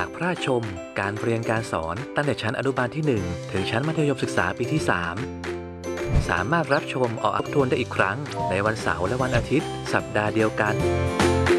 ากพระราชชมการเรียนการสอนตั้งแต่ชั้นอนุบาลที่ 1 ถึงชั้นมัธยมศึกษาปีที่ 3 สามารถรับชมออกอัพทวนได้อีกครั้งในวันเสาร์และวันอาทิตย์สัปดาห์เดียวกัน